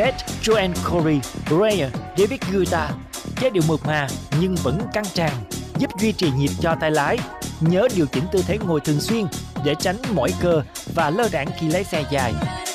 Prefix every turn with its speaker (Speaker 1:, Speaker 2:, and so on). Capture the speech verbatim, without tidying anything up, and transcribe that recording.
Speaker 1: Beth, Joanne Corey, Raya, David Guetta. Giai điệu mượt mà nhưng vẫn căng tràn, giúp duy trì nhịp cho tay lái. Nhớ điều chỉnh tư thế ngồi thường xuyên để tránh mỏi cơ và lơ đãng khi lái xe dài.